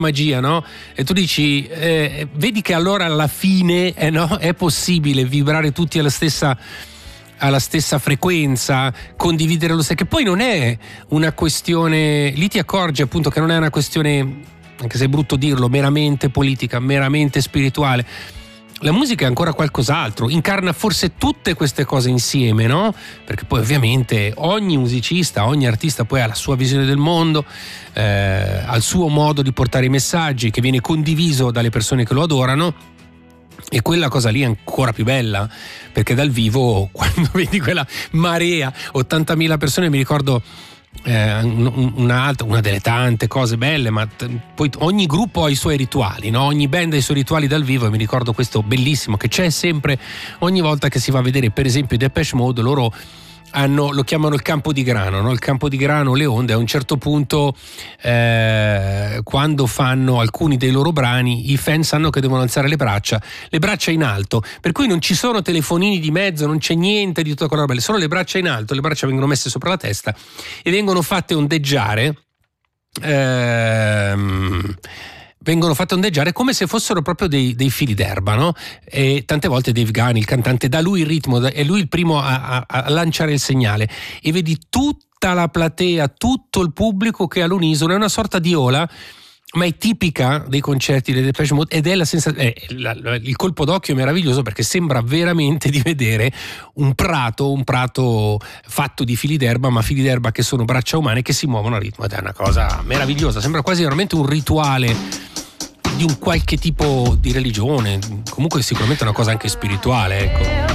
magia, no? E tu dici, vedi che allora alla fine no? È possibile vibrare tutti alla stessa frequenza, condividere lo stesso, che poi non è una questione, lì ti accorgi appunto che non è una questione, anche se è brutto dirlo, meramente politica, meramente spirituale. La musica è ancora qualcos'altro, incarna forse tutte queste cose insieme, no? Perché poi ovviamente ogni musicista, ogni artista poi ha la sua visione del mondo, ha il suo modo di portare i messaggi che viene condiviso dalle persone che lo adorano, e quella cosa lì è ancora più bella, perché dal vivo quando vedi quella marea, 80.000 persone, mi ricordo una delle tante cose belle, ma poi ogni gruppo ha i suoi rituali, no? Ogni band ha i suoi rituali dal vivo, e mi ricordo questo bellissimo che c'è sempre ogni volta che si va a vedere per esempio i Depeche Mode. Loro lo chiamano il campo di grano, no? Il campo di grano, le onde. A un certo punto quando fanno alcuni dei loro brani, i fan sanno che devono alzare le braccia in alto, per cui non ci sono telefonini di mezzo, non c'è niente di tutta quella roba, solo le braccia in alto, le braccia vengono messe sopra la testa e vengono fatte ondeggiare come se fossero proprio dei fili d'erba, no? E tante volte Dave Gahan, il cantante, dà lui il ritmo, è lui il primo a lanciare il segnale, e vedi tutta la platea, tutto il pubblico che all'unisono, è una sorta di ola, ma è tipica dei concerti dei Depeche Mode, ed è il colpo d'occhio è meraviglioso, perché sembra veramente di vedere un prato fatto di fili d'erba, ma fili d'erba che sono braccia umane che si muovono a ritmo, ed è una cosa meravigliosa, sembra quasi veramente un rituale di un qualche tipo di religione, comunque sicuramente una cosa anche spirituale, ecco.